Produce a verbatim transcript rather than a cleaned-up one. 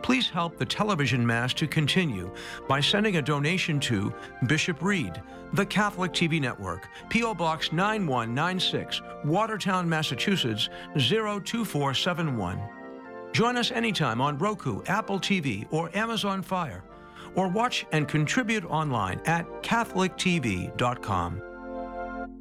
Please help the television Mass to continue by sending a donation to Bishop Reed, the Catholic T V Network, P O Box nine one nine six, Watertown, Massachusetts zero two four seven one. Join us anytime on Roku, Apple T V, or Amazon Fire, or watch and contribute online at catholic t v dot com.